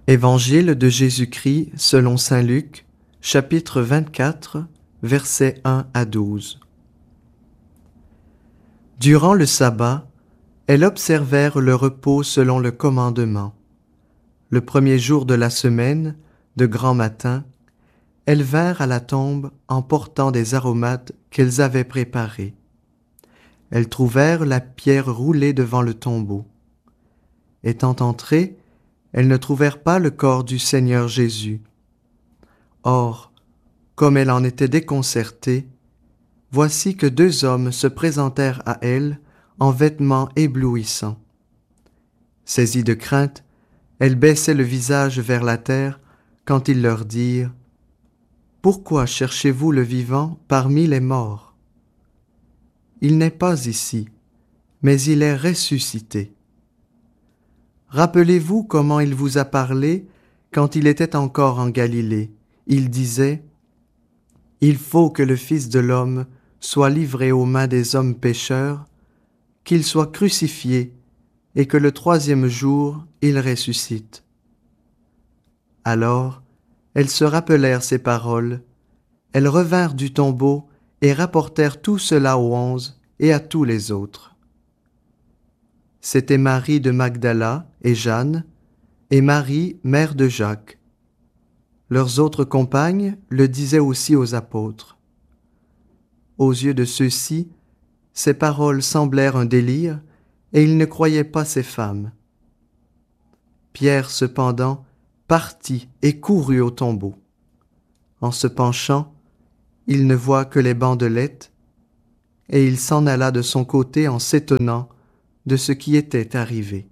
Évangile de Jésus-Christ selon saint Luc, chapitre 24, versets 1 à 12. Durant le sabbat, elles observèrent le repos selon le commandement. Le premier jour de la semaine, de grand matin, elles vinrent à la tombe en portant des aromates qu'elles avaient préparés. Elles trouvèrent la pierre roulée devant le tombeau. Étant entrées, elles ne trouvèrent pas le corps du Seigneur Jésus. Or, comme elles en étaient déconcertées, voici que deux hommes se présentèrent à elles en vêtements éblouissants. Saisies de crainte, elles baissaient le visage vers la terre quand ils leur dirent « Pourquoi cherchez-vous le vivant parmi les morts? Il n'est pas ici, mais il est ressuscité. Rappelez-vous comment il vous a parlé quand il était encore en Galilée. Il disait « Il faut que le Fils de l'homme soit livré aux mains des hommes pécheurs, qu'il soit crucifié et que le troisième jour il ressuscite. » Alors, elles se rappelèrent ces paroles, elles revinrent du tombeau et rapportèrent tout cela aux 11 et à tous les autres. C'étaient Marie de Magdala et Jeanne, et Marie, mère de Jacques. Leurs autres compagnes le disaient aussi aux apôtres. Aux yeux de ceux-ci, ces paroles semblèrent un délire, et ils ne croyaient pas ces femmes. Pierre, cependant, partit et courut au tombeau. En se penchant, il ne voit que les bandelettes, et il s'en alla de son côté en s'étonnant de ce qui était arrivé.